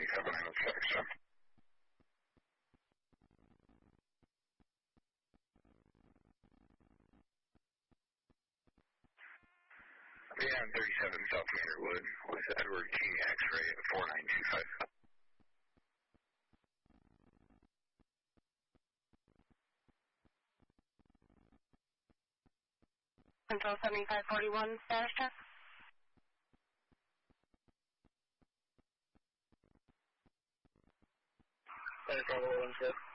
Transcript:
797. Yeah, I'm 37 South Manderwood with Edward King X-ray at 4925. Control 7541, status check. Control 1 check.